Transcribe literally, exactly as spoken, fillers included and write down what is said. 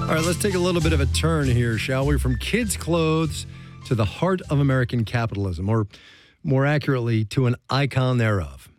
All right, let's take a little bit of a turn here, shall we? From kids' clothes to the heart of American capitalism, or more accurately, to an icon thereof.